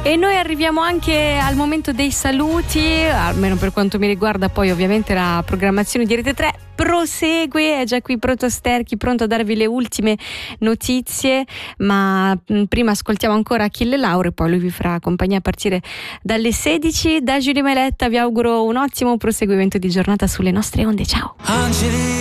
E noi arriviamo anche al momento dei saluti, almeno per quanto mi riguarda. Poi ovviamente la programmazione di Rete 3 prosegue, è già qui pronto Sterchi, pronto a darvi le ultime notizie, ma prima ascoltiamo ancora Achille Lauro e poi lui vi farà compagnia a partire dalle 16. Da Giulia Meletta vi auguro un ottimo proseguimento di giornata sulle nostre onde, ciao!